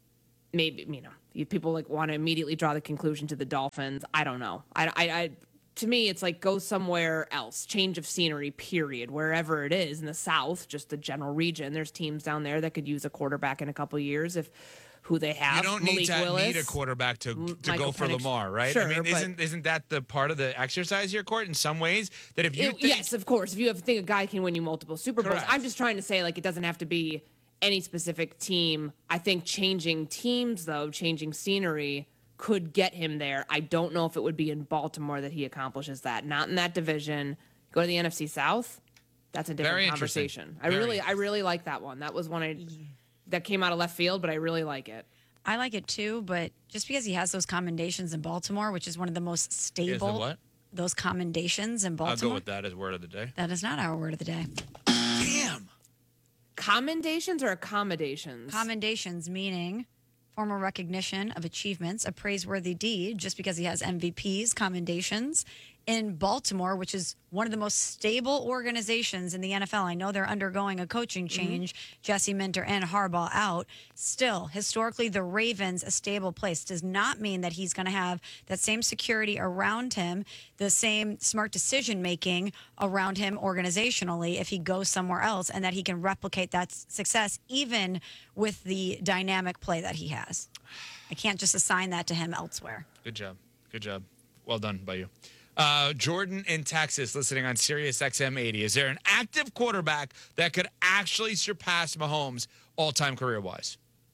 maybe, you know, you- people like want to immediately draw the conclusion to the Dolphins. I don't know. I, I, I, to me, it's like go somewhere else, change of scenery, period, wherever it is in the South, just the general region. There's teams down there that could use a quarterback in a couple of years if who they have. You don't need Malik to Willis, need a quarterback to to Michael go for Penix- Lamar, right? Sure, I mean, but- isn't isn't that the part of the exercise here, Court? In some ways, that if you It- think, yes, of course. If you have think a guy can win you multiple Super Bowls, Correct. I'm just trying to say like it doesn't have to be any specific team. I think changing teams though, changing scenery could get him there. I don't know if it would be in Baltimore that he accomplishes that. Not in that division. Go to the N F C South. That's a different Very interesting. conversation. I Very really, I really like that one. That was one I that came out of left field, but I really like it. I like it too, but just because he has those commendations in Baltimore, which is one of the most is the stable, what? those commendations in I'll Baltimore. go with that as word of the day. That is not our word of the day. Damn. Commendations or accommodations? Commendations meaning formal recognition of achievements, a praiseworthy deed, just because he has M V Ps, commendations. In Baltimore, which is one of the most stable organizations in the N F L, I know they're undergoing a coaching change, Jesse Minter and Harbaugh out. Still, historically, the Ravens, a stable place, does not mean that he's going to have that same security around him, the same smart decision making around him organizationally if he goes somewhere else, and that he can replicate that s- success even with the dynamic play that he has. I can't just assign that to him elsewhere. Good job. Good job. Well done by you. Uh, Jordan in Texas, listening on Sirius X M eighty. Is there an active quarterback that could actually surpass Mahomes all-time career-wise?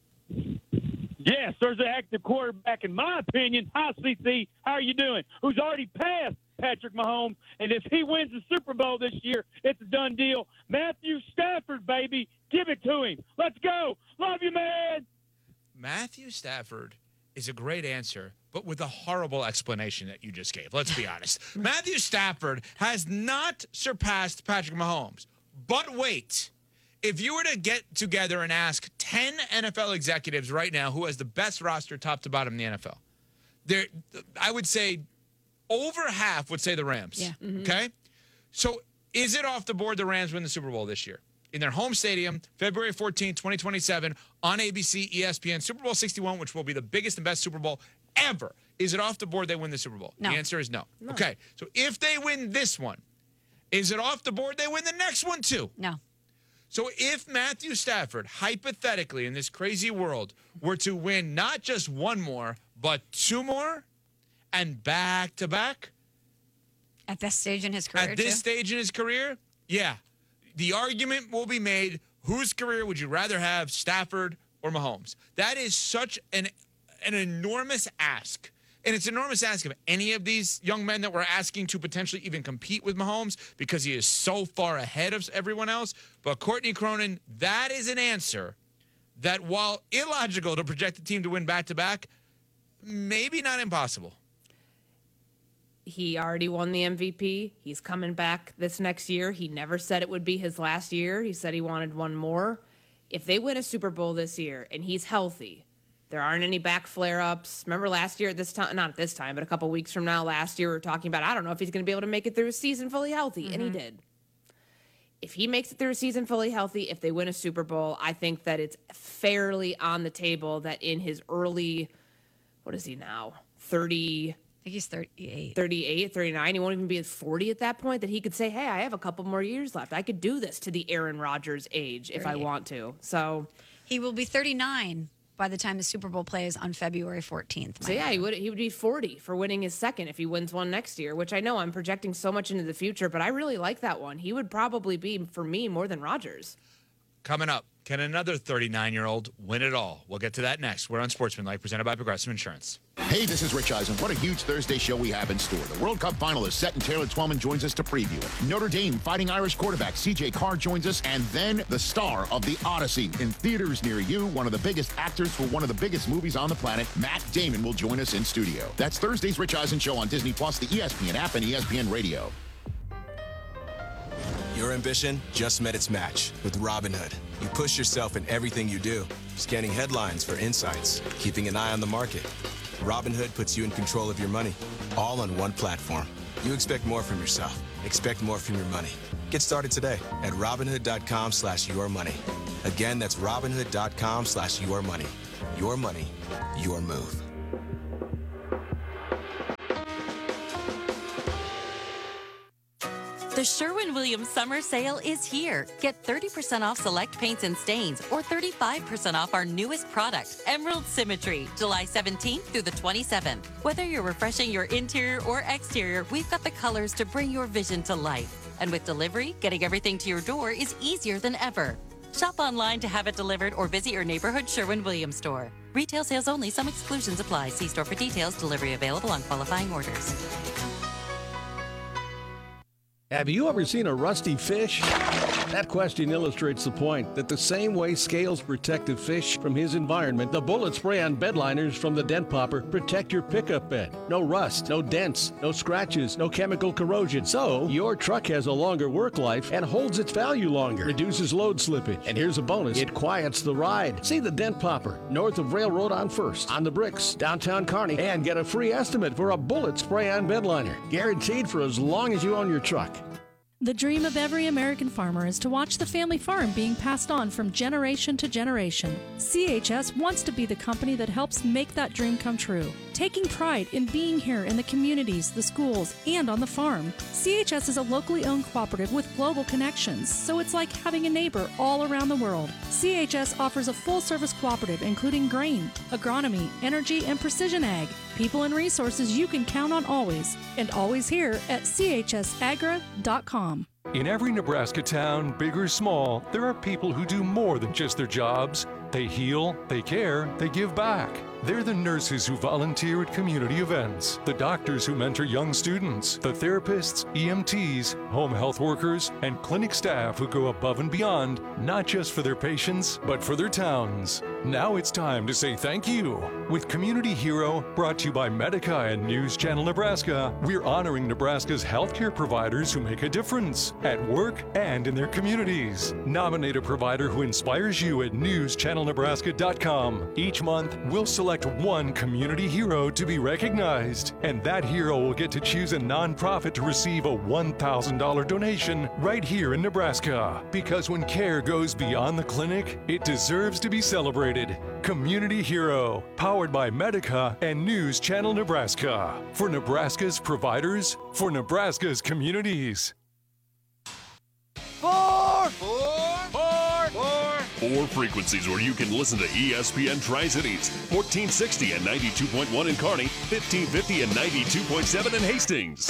Yes, there's an active quarterback, in my opinion. Hi, C C. How are you doing? Who's already passed Patrick Mahomes. And if he wins the Super Bowl this year, it's a done deal. Matthew Stafford, baby. Give it to him. Let's go. Love you, man. Matthew Stafford is a great answer, but with a horrible explanation that you just gave. Let's be honest. Matthew Stafford has not surpassed Patrick Mahomes. But wait, if you were to get together and ask ten N F L executives right now who has the best roster top to bottom in the N F L, there, I would say over half would say the Rams. Yeah. Mhm. Okay? So is it off the board the Rams win the Super Bowl this year? In their home stadium, February fourteenth, twenty twenty-seven, on A B C, E S P N, Super Bowl sixty-one, which will be the biggest and best Super Bowl ever. Is it off the board they win the Super Bowl? No. The answer is no. Okay, so if they win this one, is it off the board they win the next one too? No. So if Matthew Stafford, hypothetically, in this crazy world, were to win not just one more, but two more, and back to back, At this stage in his career, at this too? stage in his career, yeah, the argument will be made, whose career would you rather have, Stafford or Mahomes? That is such an an enormous ask. And it's an enormous ask of any of these young men that we're asking to potentially even compete with Mahomes because he is so far ahead of everyone else. But Courtney Cronin, that is an answer that, while illogical to project the team to win back-to-back, maybe not impossible. He already won the M V P. He's coming back this next year. He never said it would be his last year. He said he wanted one more. If they win a Super Bowl this year and he's healthy, there aren't any back flare-ups. Remember last year at this time, not at this time, but a couple weeks from now last year, we were talking about, I don't know if he's going to be able to make it through a season fully healthy, and he did. If he makes it through a season fully healthy, if they win a Super Bowl, I think that it's fairly on the table that in his early, what is he now, thirty... I think he's thirty-eight. thirty-eight, thirty-nine. He won't even be at forty at that point, that he could say, hey, I have a couple more years left. I could do this to the Aaron Rodgers age if I thirty-eight. want to. So He will be thirty-nine by the time the Super Bowl plays on February fourteenth. so yeah, he would he would be forty for winning his second if he wins one next year, which I know I'm projecting so much into the future, but I really like that one. He would probably be, for me, more than Rodgers. Coming up, Can another thirty-nine-year-old win it all? We'll get to that next. We're on Sportsmanlike, presented by Progressive Insurance. Hey, this is Rich Eisen. What a huge Thursday show we have in store. The World Cup final is set, and Taylor Twellman joins us to preview it. Notre Dame Fighting Irish quarterback C J Carr joins us, and then the star of The Odyssey in theaters near you, one of the biggest actors for one of the biggest movies on the planet, Matt Damon, will join us in studio. That's Thursday's Rich Eisen Show on Disney Plus, the E S P N app, and E S P N Radio. Your ambition just met its match with Robinhood. You push yourself in everything you do, scanning headlines for insights, keeping an eye on the market. Robinhood puts you in control of your money, all on one platform. You expect more from yourself. Expect more from your money. Get started today at Robinhood.com slash your money. Again, that's Robinhood.com slash your money. Your money, your move. The Sherwin-Williams Summer Sale is here. Get thirty percent off select paints and stains or thirty-five percent off our newest product, Emerald Symmetry, July seventeenth through the twenty-seventh. Whether you're refreshing your interior or exterior, we've got the colors to bring your vision to life. And with delivery, getting everything to your door is easier than ever. Shop online to have it delivered or visit your neighborhood Sherwin-Williams store. Retail sales only. Some exclusions apply. See store for details. Delivery available on qualifying orders. Have you ever seen a rusty fish? That question illustrates the point that the same way scales protect a fish from his environment, the bullet spray on bed liners from the Dent Popper protect your pickup bed. No rust, no dents, no scratches, no chemical corrosion. So your truck has a longer work life and holds its value longer, reduces load slippage. And here's a bonus, it quiets the ride. See the Dent Popper north of Railroad on First, on the Bricks, downtown Kearney, and get a free estimate for a bullet spray on bed liner. Guaranteed for as long as you own your truck. The dream of every American farmer is to watch the family farm being passed on from generation to generation. C H S wants to be the company that helps make that dream come true. Taking pride in being here in the communities, the schools, and on the farm. C H S is a locally owned cooperative with global connections, so it's like having a neighbor all around the world. C H S offers a full-service cooperative including grain, agronomy, energy, and precision ag. People and resources you can count on always, and always here at C H S agra dot com. In every Nebraska town, big or small, there are people who do more than just their jobs. They heal, they care, they give back. They're the nurses who volunteer at community events, the doctors who mentor young students, the therapists, E M Ts, home health workers, and clinic staff who go above and beyond, not just for their patients, but for their towns. Now it's time to say thank you. With Community Hero, brought to you by Medica and News Channel Nebraska, we're honoring Nebraska's healthcare providers who make a difference at work and in their communities. Nominate a provider who inspires you at news channel nebraska dot com. Each month, we'll select one community hero to be recognized, and that hero will get to choose a nonprofit to receive a one thousand dollars donation right here in Nebraska. Because when care goes beyond the clinic, it deserves to be celebrated. Community Hero, powered by Medica and News Channel Nebraska. For Nebraska's providers, for Nebraska's communities. Four, four, four, four. Four frequencies where you can listen to E S P N Tri-Cities. fourteen sixty and ninety-two point one in Kearney, fifteen fifty and ninety-two point seven in Hastings.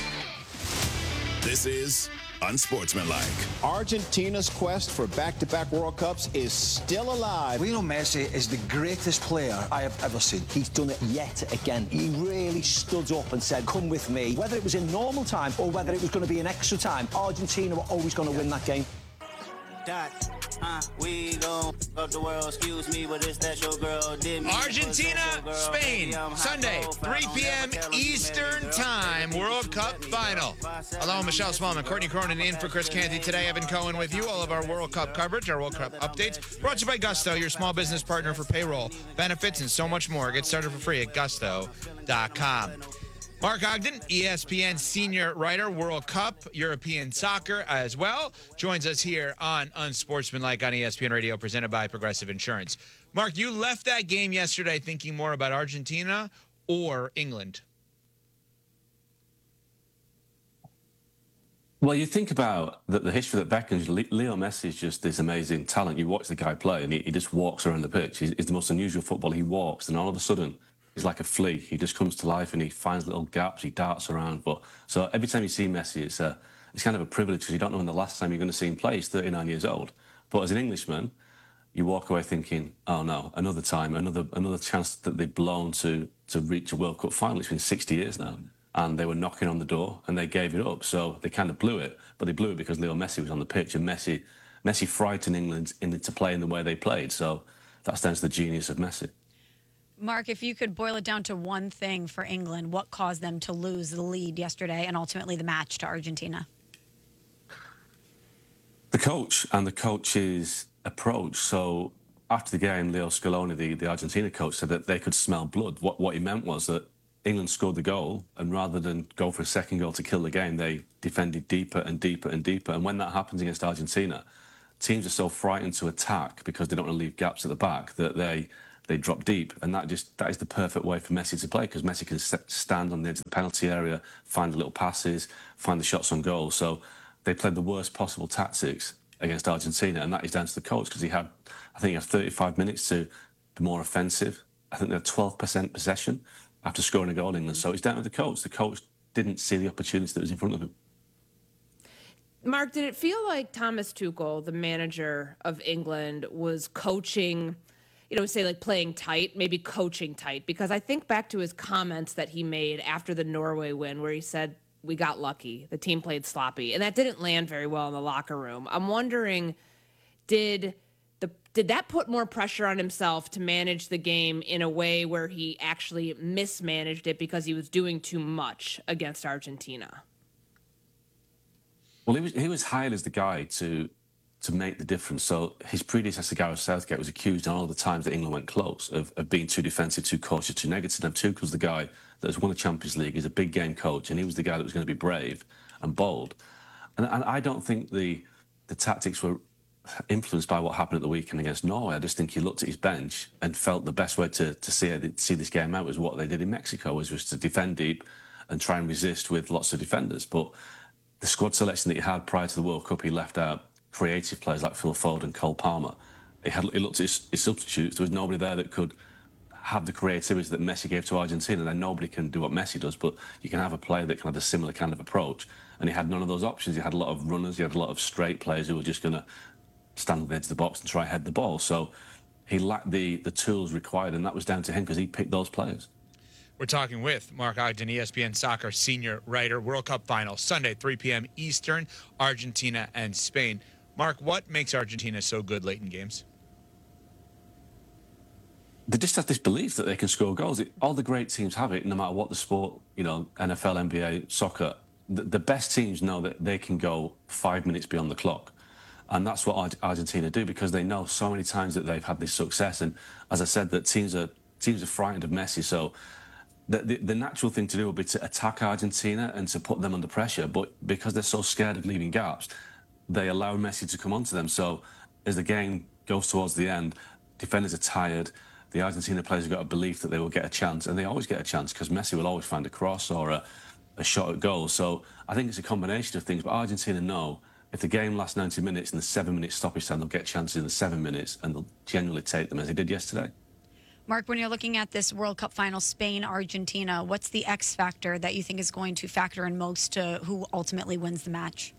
This is Unsportsmanlike. Argentina's quest for back-to-back World Cups is still alive. Lionel Messi is the greatest player I have ever seen. He's done it yet again. He really stood up and said, come with me. Whether it was in normal time or whether it was going to be in extra time, Argentina were always going to win that game. Dot, uh, we gon' up the world, excuse me, but it's that your girl did me. Argentina, Spain, Sunday, three p.m. Eastern Time, World Cup Final. Hello, Michelle Smallman, Courtney Cronin in for Chris Canty. Today, Evan Cohen with you. All of our World Cup coverage, our World Cup updates, brought to you by Gusto, your small business partner for payroll, benefits, and so much more. Get started for free at gusto dot com. Mark Ogden, E S P N senior writer, World Cup, European soccer as well, joins us here on Unsportsmanlike on E S P N Radio, presented by Progressive Insurance. Mark, you left that game yesterday thinking more about Argentina or England? Well, you think about the, the history that beckons. Leo Messi is just this amazing talent. You watch the guy play, and he, he just walks around the pitch. He's, he's the most unusual footballer. He walks, and all of a sudden, he's like a flea. He just comes to life and he finds little gaps. He darts around. But so every time you see Messi, it's a, it's kind of a privilege because you don't know when the last time you're going to see him play. He's thirty-nine years old. But as an Englishman, you walk away thinking, oh no, another time, another another chance that they've blown to to reach a World Cup final. It's been sixty years now, and they were knocking on the door and they gave it up. So they kind of blew it, but they blew it because Leo Messi was on the pitch, and Messi Messi frightened England into playing the way they played. So that's down to the genius of Messi. Mark, if you could boil it down to one thing for England, what caused them to lose the lead yesterday and ultimately the match to Argentina? The coach and the coach's approach. So after the game, Leo Scaloni, the, the Argentina coach, said that they could smell blood. What, what he meant was that England scored the goal, and rather than go for a second goal to kill the game, they defended deeper and deeper and deeper. And when that happens against Argentina, teams are so frightened to attack because they don't want to leave gaps at the back that they they drop deep. And that just that is the perfect way for Messi to play, because Messi can stand on the edge of the penalty area, find the little passes, find the shots on goal. So they played the worst possible tactics against Argentina, and that is down to the coach, because he had, I think he had thirty-five minutes to be more offensive. I think they had twelve percent possession after scoring a goal in England. So it's down to the coach. The coach didn't see the opportunity that was in front of him. Mark, did it feel like Thomas Tuchel, the manager of England, was coaching, you know, say like playing tight, maybe coaching tight? Because I think back to his comments that he made after the Norway win, where he said, we got lucky, the team played sloppy, and that didn't land very well in the locker room. I'm wondering, did the did that put more pressure on himself to manage the game in a way where he actually mismanaged it because he was doing too much against Argentina? Well, he was he was hired as the guy to to make the difference. So his predecessor, Gareth Southgate, was accused on all the times that England went close of, of being too defensive, too cautious, too negative. And Tuchel's the guy that has won the Champions League. He's a big game coach, and he was the guy that was going to be brave and bold. And, and I don't think the the tactics were influenced by what happened at the weekend against Norway. I just think he looked at his bench and felt the best way to to see it, see this game out was what they did in Mexico, was was to defend deep and try and resist with lots of defenders. But the squad selection that he had prior to the World Cup, he left out creative players like Phil Foden, Cole Palmer. He had he looked at his, his substitutes. There was nobody there that could have the creativity that Messi gave to Argentina. Then nobody can do what Messi does, but you can have a player that can have a similar kind of approach. And he had none of those options. He had a lot of runners. He had a lot of straight players who were just going to stand on the edge of the box and try and head the ball. So he lacked the the tools required, and that was down to him because he picked those players. We're talking with Mark Ogden, E S P N Soccer senior writer. World Cup final, Sunday, three p.m. Eastern, Argentina and Spain. Mark, what makes Argentina so good late in games? They just have this belief that they can score goals. It, all the great teams have it, no matter what the sport, you know, N F L, N B A, soccer. The, the best teams know that they can go five minutes beyond the clock. And that's what Ar- Argentina do, because they know so many times that they've had this success. And as I said, that teams are teams are frightened of Messi. So the, the, the natural thing to do would be to attack Argentina and to put them under pressure. But because they're so scared of leaving gaps, they allow Messi to come onto them. So as the game goes towards the end, defenders are tired. The Argentina players have got a belief that they will get a chance, and they always get a chance because Messi will always find a cross or a, a shot at goal. So I think it's a combination of things. But Argentina know if the game lasts ninety minutes and the seven-minute stoppage time, they'll get chances in the seven minutes, and they'll generally take them as they did yesterday. Mark, when you're looking at this World Cup final, Spain, Argentina, what's the X factor that you think is going to factor in most to who ultimately wins the match?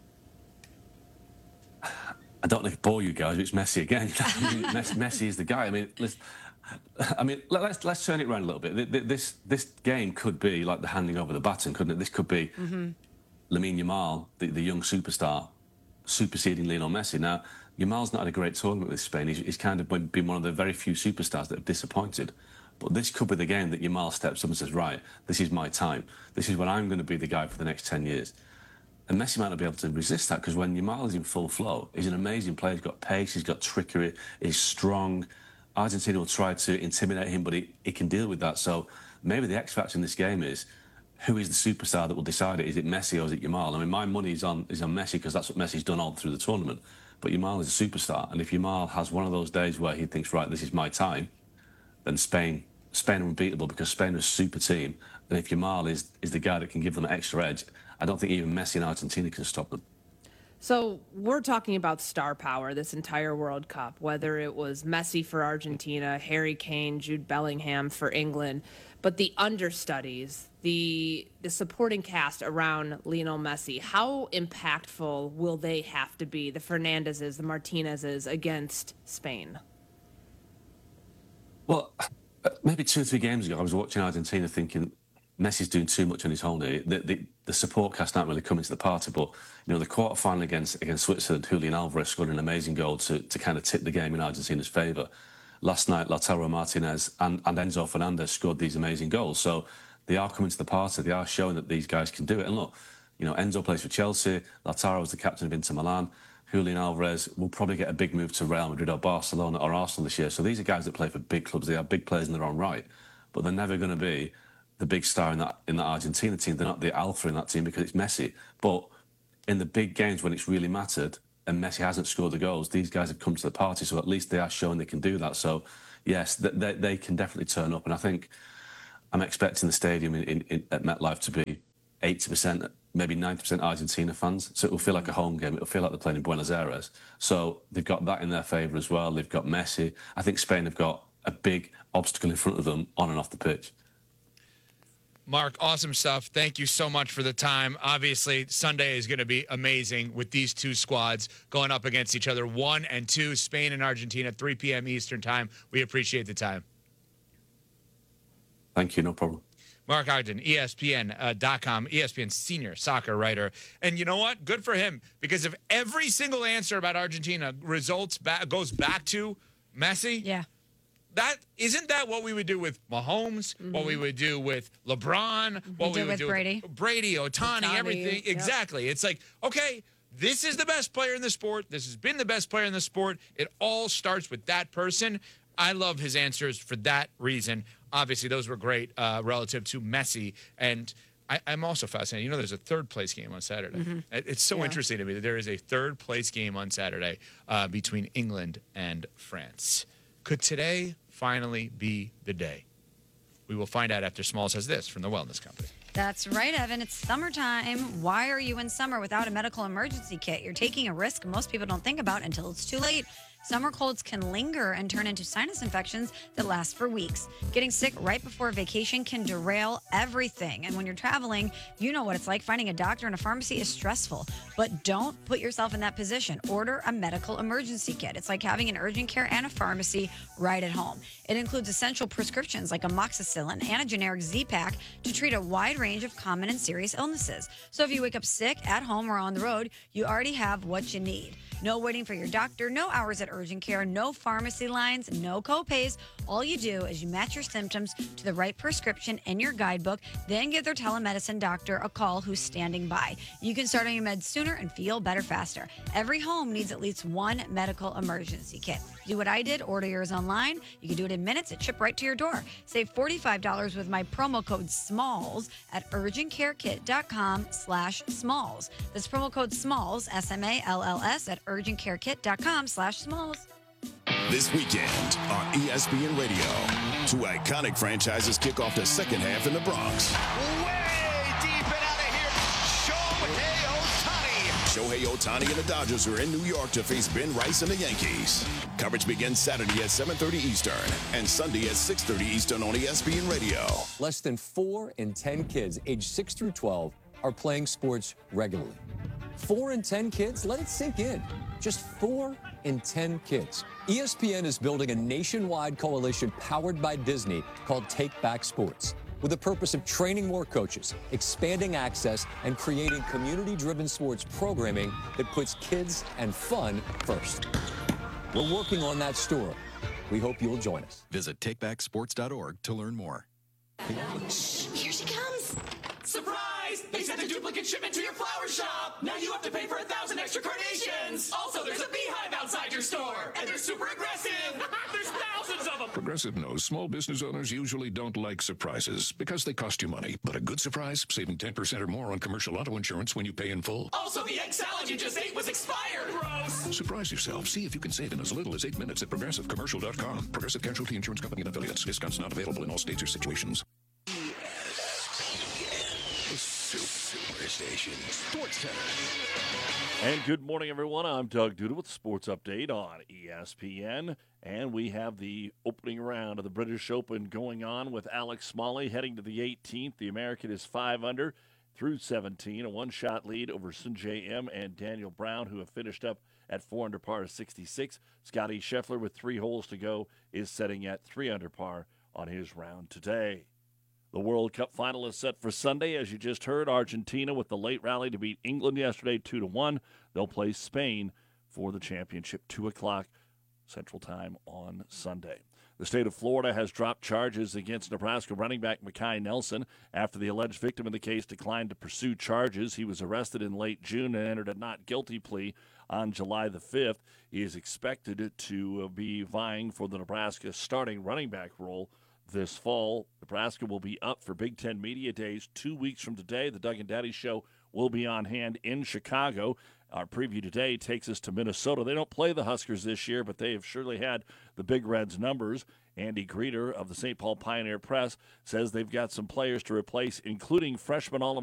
I don't know if I bore you guys, but it's Messi again. I mean, Messi, Messi is the guy. I mean, let's, I mean, let's let's turn it around a little bit. This this game could be like the handing over the baton, couldn't it? This could be mm-hmm. Lamine Yamal, the, the young superstar, superseding Lionel Messi. Now, Yamal's not had a great tournament with Spain. He's, he's kind of been one of the very few superstars that have disappointed. But this could be the game that Yamal steps up and says, right, this is my time. This is when I'm going to be the guy for the next ten years. And Messi might not be able to resist that, because when Yamal is in full flow, he's an amazing player. He's got pace, he's got trickery, he's strong. Argentina will try to intimidate him, but he, he can deal with that. So maybe the X factor in this game is, who is the superstar that will decide it? Is it Messi or is it Yamal? I mean, my money is on is on Messi, because that's what Messi's done all through the tournament. But Yamal is a superstar, and if Yamal has one of those days where he thinks, right, this is my time, then Spain Spain are unbeatable, because Spain are a super team. And if Yamal is is the guy that can give them an extra edge, I don't think even Messi and Argentina can stop them. So we're talking about star power this entire World Cup, whether it was Messi for Argentina, Harry Kane, Jude Bellingham for England, but the understudies, the the supporting cast around Lionel Messi, how impactful will they have to be, the Fernandezes, the Martinezes, against Spain? Well, uh, maybe two or three games ago, I was watching Argentina thinking Messi's doing too much on his own here. The, the, the support cast aren't really coming to the party, but you know the quarter final against against Switzerland, Julian Alvarez scored an amazing goal to to kind of tip the game in Argentina's favour. Last night, Lautaro Martinez and, and Enzo Fernandez scored these amazing goals. So they are coming to the party. They are showing that these guys can do it. And look, you know, Enzo plays for Chelsea. Lautaro is the captain of Inter Milan. Julian Alvarez will probably get a big move to Real Madrid or Barcelona or Arsenal this year. So these are guys that play for big clubs. They are big players in their own right, but they're never going to be the big star in that in that Argentina team. They're not the alpha in that team because it's Messi. But in the big games when it's really mattered and Messi hasn't scored the goals, these guys have come to the party. So at least they are showing they can do that. So yes, they, they can definitely turn up. And I think I'm expecting the stadium in, in, in, at MetLife to be eighty percent, maybe ninety percent Argentina fans. So it will feel like a home game. It will feel like they're playing in Buenos Aires. So they've got that in their favour as well. They've got Messi. I think Spain have got a big obstacle in front of them on and off the pitch. Mark, awesome stuff. Thank you so much for the time. Obviously, Sunday is going to be amazing with these two squads going up against each other. One and two, Spain and Argentina, three p.m. Eastern time. We appreciate the time. Thank you. No problem. Mark Ogden, E S P N dot com, E S P N senior soccer writer. And you know what? Good for him, because if every single answer about Argentina results back, goes back to Messi, yeah, that isn't that what we would do with Mahomes, mm-hmm. what we would do with LeBron, what we, we would with do Brady. with Brady, Ohtani, Ohtani, everything. yep. Exactly. It's like, okay, this is the best player in the sport. This has been the best player in the sport. It all starts with that person. I love his answers for that reason. Obviously, those were great uh, relative to Messi. And I, I'm also fascinated. You know, there's a third place game on Saturday. Mm-hmm. It's so yeah. interesting to me that there is a third place game on Saturday uh, between England and France. Could today finally be the day? We will find out after Smalls has this from the Wellness Company. That's right, Evan. It's summertime. Why are you in summer without a medical emergency kit? You're taking a risk most people don't think about until it's too late. Summer colds can linger and turn into sinus infections that last for weeks. Getting sick right before vacation can derail everything. And when you're traveling, you know what it's like. Finding a doctor and a pharmacy is stressful. But don't put yourself in that position. Order a medical emergency kit. It's like having an urgent care and a pharmacy right at home. It includes essential prescriptions like amoxicillin and a generic Z-Pak to treat a wide range of common and serious illnesses. So if you wake up sick at home or on the road, you already have what you need. No waiting for your doctor, no hours at urgent care, no pharmacy lines, no copays. All you do is you match your symptoms to the right prescription in your guidebook, then give their telemedicine doctor a call who's standing by. You can start on your meds sooner and feel better faster. Every home needs at least one medical emergency kit. Do what I did, order yours online. You can do it in minutes. It shipped right to your door. Save forty-five dollars with my promo code SMALLS at urgentcarekit.com slash SMALLS. That's promo code SMALLS, S M A L L S, at urgentcarekit.com slash SMALLS. This weekend on E S P N Radio, two iconic franchises kick off the second half in the Bronx. Way deep and out of here, Shohei Ohtani. Shohei Ohtani and the Dodgers are in New York to face Ben Rice and the Yankees. Coverage begins Saturday at seven thirty Eastern and Sunday at six thirty Eastern on E S P N Radio. Less than four in ten kids aged six through twelve are playing sports regularly. Four in ten kids? Let it sink in. Just four in ten kids. E S P N is building a nationwide coalition powered by Disney called Take Back Sports, with the purpose of training more coaches, expanding access, and creating community-driven sports programming that puts kids and fun first. We're working on that story. We hope you'll join us. Visit take back sports dot org to learn more. Shh, here she comes. Surprise! They sent a duplicate shipment to your flower shop. Now you have to pay for a thousand extra carnations. Also, there's a beehive outside your store, and they're super aggressive. There's thousands of them. Progressive knows small business owners usually don't like surprises because they cost you money. But a good surprise, saving ten percent or more on commercial auto insurance when you pay in full. Also, the egg salad you just ate was expired. Gross. Surprise yourself. See if you can save in as little as eight minutes at progressive commercial dot com. Progressive Casualty Insurance Company and affiliates. Discounts not available in all states or situations. Superstation Sports Center. And good morning, everyone. I'm Doug Duda with the Sports Update on E S P N. And we have the opening round of the British Open going on with Alex Smalley heading to the eighteenth. The American is five under through seventeen, a one-shot lead over Sungjae Im and Daniel Brown, who have finished up at four under par is sixty-six. Scotty Scheffler with three holes to go is setting at three under par on his round today. The World Cup final is set for Sunday. As you just heard, Argentina with the late rally to beat England yesterday two to one. They'll play Spain for the championship, two o'clock Central Time on Sunday. The state of Florida has dropped charges against Nebraska running back Mekhi Nelson after the alleged victim in the case declined to pursue charges. He was arrested in late June and entered a not guilty plea on July the fifth. He is expected to be vying for the Nebraska starting running back role this fall. Nebraska will be up for Big Ten Media Days two weeks from today. The Doug and Daddy Show will be on hand in Chicago. Our preview today takes us to Minnesota. They don't play the Huskers this year, but they have surely had the Big Reds' numbers. Andy Greeter of the Saint Paul Pioneer Press says they've got some players to replace, including freshman All